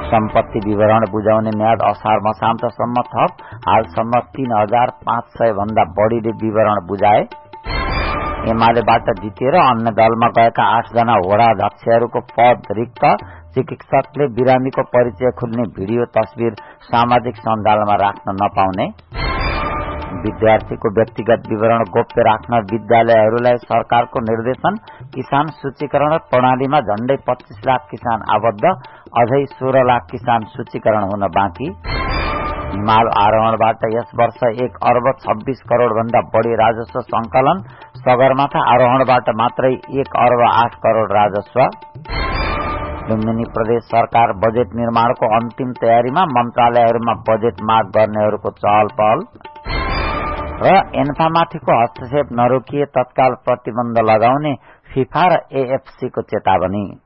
सम्पत्ति विवरण बुझाउने म्याद असार मसान्तसम्म थप। हालसम्म 3500 भन्दा बढ़ीले विवरण बुझाए। एमालेबाट जितेर अन्य दलमा गएका 8 जना वडा अध्यक्षहरूको पद रिक्त। चिकित्सकले बिरामीको परिचय खुल्ने भिडियो तस्बिर सामाजिक सञ्जालमा राख्न नपाउने। विद्यार्थीको व्यक्तिगत विवरण गोप्य राख्न विद्यालयहरूलाई सरकारको निर्देशन। किसान सूचीकरण प्रणालीमा झण्डै 25 लाख किसान आबद्ध। अझै 16 लाख किसान सूचीकरण हुन बाँकी। हिमाल आरोहणबाट यस वर्ष 1 अर्ब 26 करोड़ भन्दा बढ़ी राजस्व संकलन। सगरमाथा आरोहणबाट मात्रै 1 अर्ब 8 करोड़ राजस्व। लुम्बिनी प्रदेश सरकार बजेट निर्माणको अन्तिम तयारीमा। मन्त्रालयहरूमा बजेट माग गर्नेहरूको चहल पहल। र एन्फामाथिको हस्तक्षेप नरोकिए तत्काल प्रतिबन्ध लगाउने फिफा र एएफसी को चेतावनी।